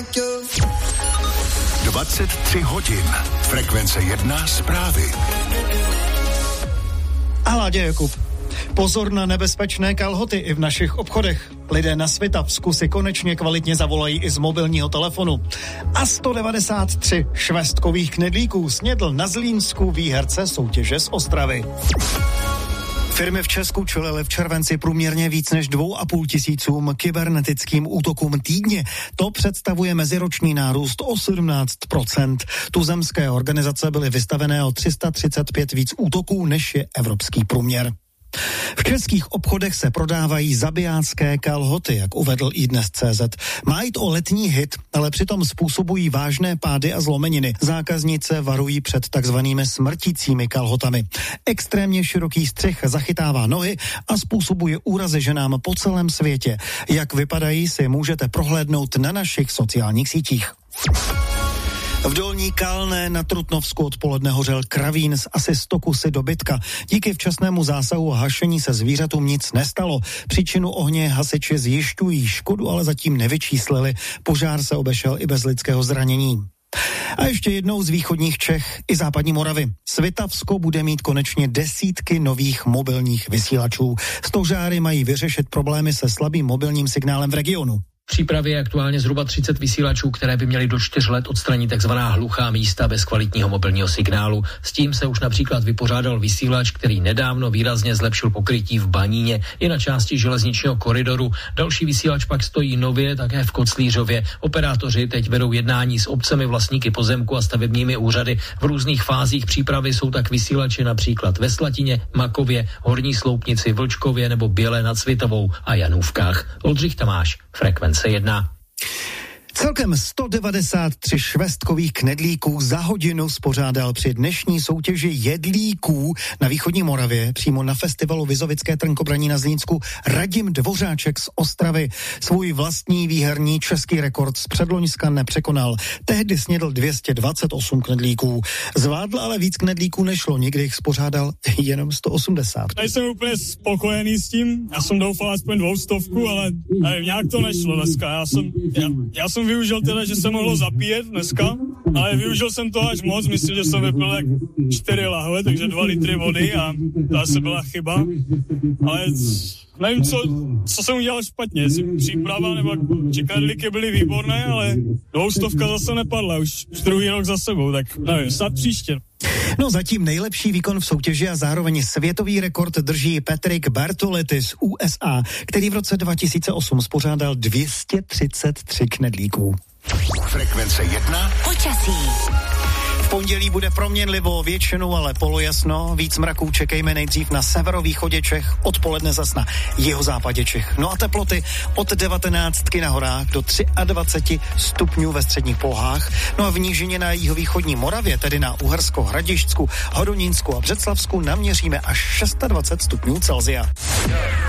23 hodin. Frekvence 1 zprávy. A Láďa Jakub. Pozor na nebezpečné kalhoty i v našich obchodech. Lidé na Svitavsku si konečně kvalitně zavolají i z mobilního telefonu. A 193 švestkových knedlíků snědl na Zlínsku výherce soutěže z Ostravy. Firmy v Česku čelily v červenci průměrně víc než 2,5 tisícům kybernetickým útokům týdně. To představuje meziroční nárůst o 17%. Tuzemské organizace byly vystavené o 335 víc útoků, než je evropský průměr. V českých obchodech se prodávají zabijácké kalhoty, jak uvedl iDnes.cz. Má jít o letní hit, ale přitom způsobují vážné pády a zlomeniny. Zákaznice varují před takzvanými smrtícími kalhotami. Extrémně široký střih zachytává nohy a způsobuje úrazy ženám po celém světě. Jak vypadají, si můžete prohlédnout na našich sociálních sítích. V Dolní Kalné na Trutnovsku odpoledne hořel kravín s asi 100 kusy dobytka. Díky včasnému zásahu a hašení se zvířatům nic nestalo. Příčinu ohně hasiči zjišťují, škodu ale zatím nevyčíslili. Požár se obešel i bez lidského zranění. A ještě jednou z východních Čech i západní Moravy. Svitavsko bude mít konečně desítky nových mobilních vysílačů. Stožáry mají vyřešit problémy se slabým mobilním signálem v regionu. V přípravě je aktuálně zhruba 30 vysílačů, které by měly do 4 let odstranit takzvaná hluchá místa bez kvalitního mobilního signálu. S tím se už například vypořádal vysílač, který nedávno výrazně zlepšil pokrytí v Baníně i na části železničního koridoru. Další vysílač pak stojí nově také v Koclířově. Operátoři teď vedou jednání s obcemi, vlastníky pozemku a stavebními úřady. V různých fázích přípravy jsou tak vysílači například ve Slatině, Makově, Horní Sloupnici, Vlčkově nebo Bělé nad Svitovou a Janůvkách. Oldřich Tamáš, Frekvence 1. Celkem 193 švestkových knedlíků za hodinu spořádal při dnešní soutěži jedlíků na východní Moravě, přímo na festivalu Vizovické trnkobraní na Zlínsku, Radim Dvořáček z Ostravy. Svůj vlastní výherní český rekord z předloňska nepřekonal. Tehdy snědl 228 knedlíků. Zvládl ale víc knedlíků než loni, kdy jich spořádal jenom 180. Já jsem úplně spokojený s tím. Já jsem doufal aspoň 200, ale nějak to nešlo dneska. Já jsem využil teda, že jsem mohlo zapíjet dneska, ale využil jsem to až moc, myslím, že jsem vypil tak 4 lahve, takže 2 litry vody a to asi byla chyba, ale nevím, co jsem udělal špatně, jestli příprava nebo knedlíky byly výborné, ale 200 zase nepadla, už druhý rok za sebou, tak nevím, snad příště. No zatím nejlepší výkon v soutěži a zároveň světový rekord drží Patrick Bartoletti z USA, který v roce 2008 spořádal 233 knedlíků. Frekvence 1. Počasí. V pondělí bude proměnlivo, většinou ale polojasno. Víc mraků čekejme nejdřív na severovýchodě Čech, odpoledne zas na jihozápadě Čech. No a teploty od 19 na horách do 23 stupňů ve středních polohách. No a v nížině na jihovýchodní Moravě, tedy na Uhersko-Hradišťsku, Hodonínsku a Břeclavsku naměříme až 26 stupňů Celsia.